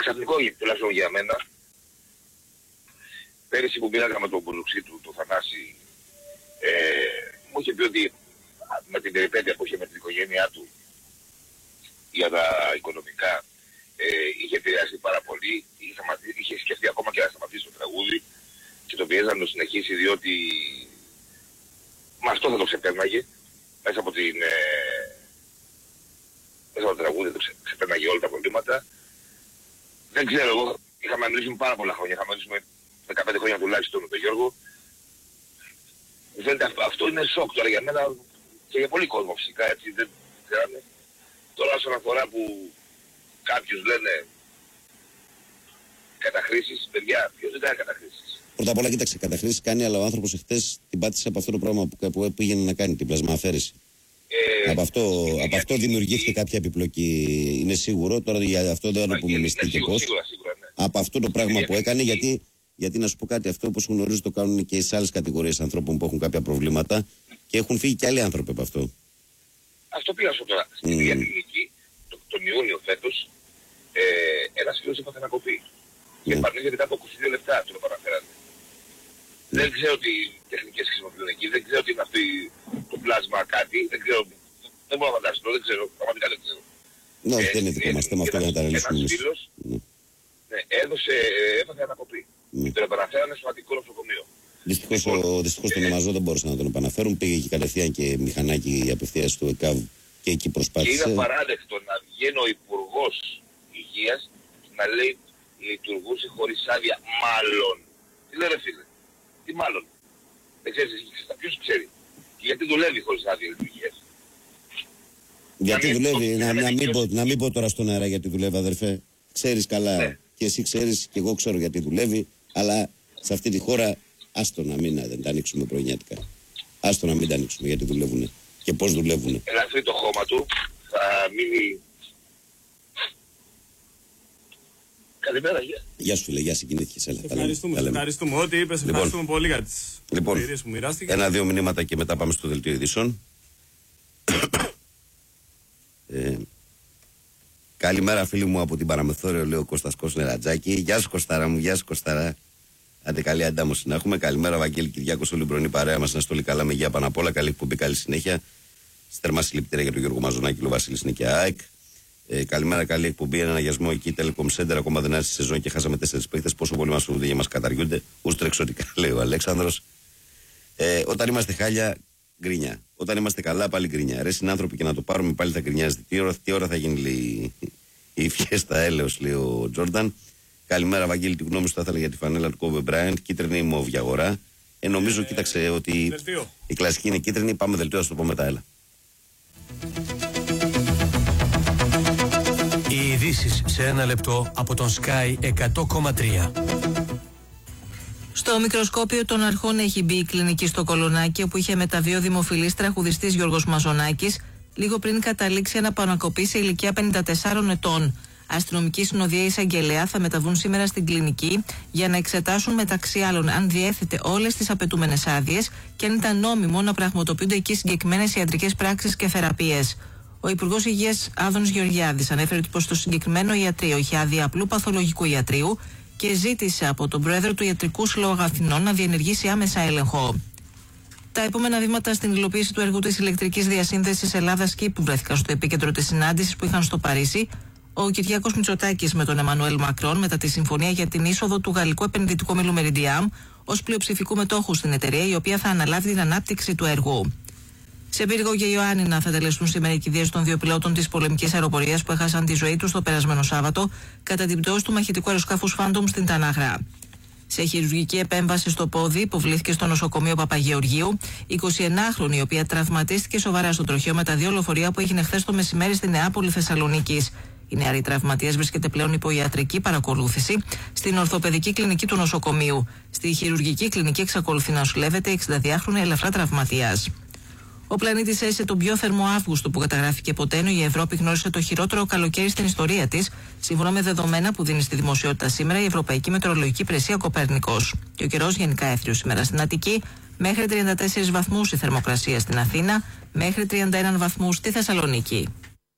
ξαφνικό, τουλάχιστον για μένα, πέρυσι που πήγαμε με τον Μπουλουξή του, το Θανάση, μου είχε πει ότι με την περιπέτεια που είχε με την οικογένειά του για τα οικονομικά, είχε επηρεάσει πάρα πολύ, είχε σκεφτεί ακόμα και να σταματήσει το τραγούδι και το πιέζαν να το συνεχίσει, διότι με αυτό θα το ξεπέρναγε μέσα από το τραγούδι, το ξεπέρναγε όλα τα προβλήματα. Δεν ξέρω, εγώ είχαμε μιλήσει πάρα πολλά χρόνια, είχαμε μιλήσει 15 χρόνια τουλάχιστον με τον Γιώργο. Αυτό είναι σοκ τώρα για μένα και για πολύ κόσμο φυσικά, έτσι, δεν ξέραμε. Τώρα όσον αφορά που κάποιους λένε καταχρήσεις, παιδιά, ποιος δεν κάνει καταχρήσεις. Πρώτα απ' όλα, κοίταξε, καταχρήσεις κάνει, αλλά ο άνθρωπος εχθές την πάτησε από αυτό το πράγμα που πήγαινε να κάνει, την πλασμααφέρηση. Από αυτό δημιουργήθηκε κάποια επιπλοκή, είναι σίγουρο. Τώρα για αυτό δεν θα πούμε μυστική και πώς. Σίγουρα, ναι. Από αυτό το πράγμα που έκανε, γιατί να σου πω κάτι, αυτό όπως γνωρίζω το κάνουν και σε άλλες κατηγορίες ανθρώπων που έχουν κάποια προβλήματα και έχουν φύγει και άλλοι άνθρωποι από αυτό. Αυτό πήγα στο τώρα. Στην διατηρητική, τον Ιούνιο φέτος, ένας φίλος έπαθε να κοπεί. Και επανήλθε μετά από 22 λεπτά, το παραφέρανε. Δεν ξέρω τι τεχνικές χρησιμοποιούν εκεί, δεν ξέρω τι είναι αυτό το πλάσμα κάτι, δεν ξέρω, δεν μπορώ να φανταστώ, δεν ξέρω, πραγματικά δεν ξέρω. Ναι, δεν είναι δικό μας θέμα αυτό για να τα αναλύσουμε εμείς. Ένας φίλος έπαθε ανακοπή. Και τον επαναφέρανε στο Αττικό νοσοκομείο. Δυστυχώς τον Αμαζό δεν μπορούσαν να τον επαναφέρουν, πήγε και κατευθείαν και μηχανάκι απευθείας του ΕΚΑΒ και εκεί προσπάθησε. Και είναι απαράδεκτο να βγαίνει ο Υπουργός Υγείας να λέει λειτουργούσε χωρίς άδεια, μάλλον. Τι λέει ρε φίλε, τι μάλλον. Δεν ξέρεις εσύ, ποιος ξέρει. Και γιατί δουλεύει χωρίς άδεια λειτουργίας. Γιατί δουλεύει, να μην πω τώρα στον αέρα γιατί δουλεύει αδερφέ. Ξέρεις καλά, ναι. Και εσύ ξέρεις και εγώ ξέρω γιατί δουλεύει, αλλά σε αυτή τη χώρα άστο να μην δεν τα ανοίξουμε πρωινιάτικα. Άστο να μην τα ανοίξουμε γιατί δουλεύουνε και πώς δουλεύουνε. Ελαφρύ το χώμα του, θα μείνει. Καλημέρα, γεια σου φίλε, γεια συγκινήθηκες. Ευχαριστούμε. Ό,τι είπες, ευχαριστούμε πολύ για τις εμπειρίες που μοιράστηκες. Ένα-δύο μηνύματα και μετά πάμε στο δελτίο ειδήσεων. Καλημέρα φίλοι μου από την Παραμεθόριο, λέει ο Κώστας Κοσνερατζάκη. Γεια σου Κωστάρα μου, γεια σου Κωστάρα. Άντε καλή αντάμωση να έχουμε. Καλημέρα Βαγγέλη Κυριάκος, όλη η πρωινή παρέα μας να στολεί καλά με υγεία πάνω απ' όλα. Καλή εκπομπή, καλή συνέχεια. Στέρμα συλληπιτήρια για τον Γιώργο Μαζονάκη, ο Βασίλης είναι και ΑΕΚ. Καλημέρα, καλή εκπομπή. Ένα αγιασμό εκεί, Telecom Center. Ακόμα δεν άρχισε η σεζόν και χάσαμε 4 παίχτες. Πόσο πολύ μας φοβούνται και μας καταργούνται. Ούστρο εξωτικά, λέει ο Αλέξανδρος. Όταν είμαστε χάλια, γκρινιά. Όταν είμαστε καλά, πάλι γκρινιά. Ρε συνάνθρωποι και να το πάρουμε πάλι θα γκρινιάζετε. Τι ώρα θα γίνει, λέει, η φιέστα έλεος, λέει ο Τζόρνταν. Καλημέρα, Βαγγέλη, τη γνώμη σου θα ήθελα για τη φανέλα του Κόβε Μπράιντ. Κίτρινη ή μόβ για αγορά. Νομίζω, κοίταξε ότι η κλασική είναι κίτρινη. Πάμε δελτίο, θα το πω μετά, έλα. Οι ειδήσεις σε ένα λεπτό από τον Sky 100,3. Στο μικροσκόπιο των αρχών έχει μπει η κλινική στο Κολονάκι, όπου είχε μεταβεί ο δημοφιλής τραγουδιστής Γιώργος Μαζονάκης, λίγο πριν καταλήξει αναπανακοπή σε ηλικία 54 ετών. Αστυνομική συνοδεία εισαγγελέα θα μεταβούν σήμερα στην κλινική για να εξετάσουν μεταξύ άλλων αν διέθετε όλες τις απαιτούμενες άδειες και αν ήταν νόμιμο να πραγματοποιούνται εκεί συγκεκριμένες ιατρικές πράξεις και θεραπείες. Ο Υπουργός Υγείας Άδωνης Γεωργιάδης ανέφερε πως το συγκεκριμένο ιατρείο είχε άδεια απλού παθολογικού ιατρείου και ζήτησε από τον Πρόεδρο του Ιατρικού Συλλόγου Αθηνών να διενεργήσει άμεσα έλεγχο. Τα επόμενα βήματα στην υλοποίηση του έργου της ηλεκτρικής διασύνδεσης Ελλάδας-Κύπρου βρέθηκαν στο επίκεντρο της συνάντησης που είχαν στο Παρίσι ο Κυριάκος Μητσοτάκης με τον Εμμανουέλ Μακρόν μετά τη συμφωνία για την είσοδο του γαλλικού επενδυτικού ομίλου Meridiam ως πλειοψηφικού μετόχου στην εταιρεία, η οποία θα αναλάβει την ανάπτυξη του έργου. Σε Πύργο και Ιωάννινα θα τελεστούν σήμερα οι κηδείες των δύο πιλότων της πολεμικής αεροπορίας που έχασαν τη ζωή τους το περασμένο Σάββατο κατά την πτώση του μαχητικού αεροσκάφους Phantom στην Τανάγρα. Σε χειρουργική επέμβαση στο πόδι υποβλήθηκε στο νοσοκομείο Παπαγεωργίου 29χρονη, η οποία τραυματίστηκε σοβαρά στο τροχαίο με τα δύο λεωφορεία που έγινε χθες το μεσημέρι στη Νεάπολη Θεσσαλονίκης. Η νεαρή τραυματίας βρίσκεται πλέον υπό ιατρική παρακολούθηση στην ορθοπαιδική κλινική του νοσοκομείου. Στη χειρουργική κλινική εξακολουθεί να νοσηλεύεται η 62χρονη ελαφρά τραυματίας. Ο πλανήτης έζησε τον πιο θερμό Αύγουστο που καταγράφηκε ποτέ, ενώ η Ευρώπη γνώρισε το χειρότερο καλοκαίρι στην ιστορία της, σύμφωνα με δεδομένα που δίνει στη δημοσιότητα σήμερα η Ευρωπαϊκή Μετεωρολογική Υπηρεσία Κοπέρνικος. Και ο καιρός γενικά έθριος σήμερα στην Αττική, μέχρι 34 βαθμούς η θερμοκρασία στην Αθήνα, μέχρι 31 βαθμούς στη Θεσσαλονίκη.